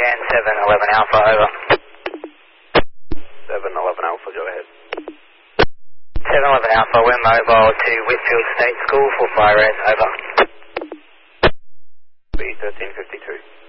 can, 711 Alpha, over. 711 Alpha, go ahead. 711 Alpha, we're mobile to Whitfield State School for fire res, over. B1352.